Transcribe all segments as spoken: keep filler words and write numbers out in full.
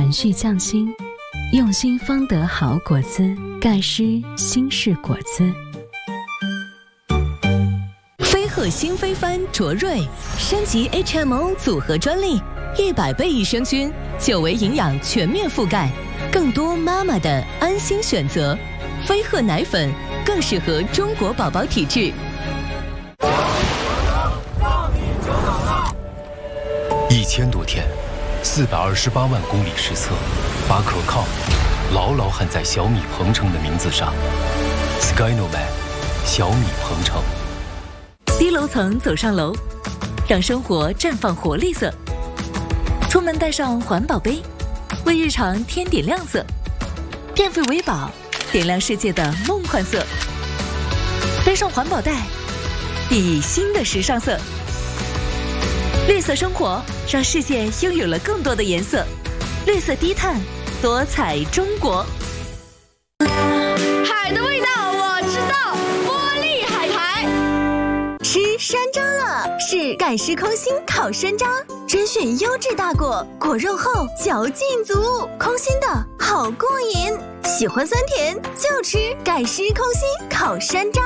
延续匠心，用心方得好果子。盖诗新式果子。 飞鹤新飞帆卓瑞升级 H M O 组合专利，一百倍益生菌，久维营养全面覆盖，更多妈妈的安心选择。飞鹤奶粉更适合中国宝宝体质。 一千多天，四百二十八万公里实测，把可靠牢牢焊在小米鹏程的名字上。Skynovac， 小米鹏程。 低楼层走上楼，让生活绽放活力色。出门带上环保杯，为日常添点亮色。电费维宝，点亮世界的梦幻色。背上环保袋，熠熠新的时尚色。绿色生活，让世界拥有了更多的颜色。绿色低碳，多彩中国。 海的味道我知道，玻璃海苔。 吃山楂了，是盖诗空心烤山楂，甄选优质大果，果肉厚，嚼劲足，空心的好过瘾。喜欢酸甜就吃盖诗空心烤山楂。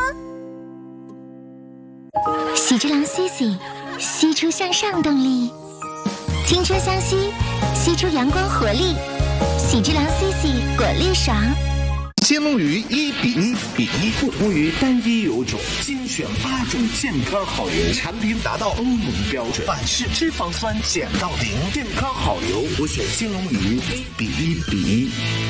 喜之郎 C C， 吸出向上动力，青春相吸，吸出阳光活力。喜之郎 C C 果粒爽。 鲜龙鱼一比一比一，不同于单一油种，精选八种健康好油，产品达到欧盟标准，百氏脂肪酸减到零，健康好油，我选鲜龙鱼一比一比一。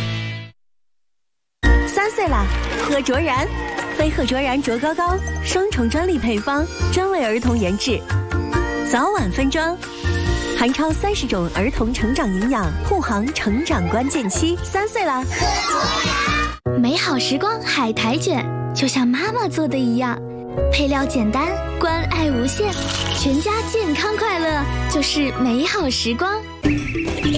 三岁啦，喝卓然，飞鹤卓然卓高高，双重专利配方，专为儿童研制，早晚分装。含超三十种儿童成长营养，护航成长关键期。三岁啦， 美好时光海苔卷，就像妈妈做的一样，配料简单，关爱无限，全家健康快乐就是美好时光。